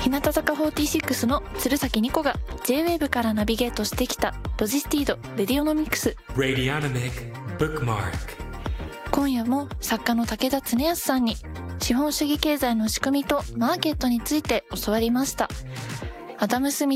日向坂46の鶴崎ニコが J-WAVE からナビゲートしてきたロジスティードレディオノミクス。今夜も作家の武田恒康さんに資本主義経済の仕組みとマーケットについて教わりました。アダム・スミ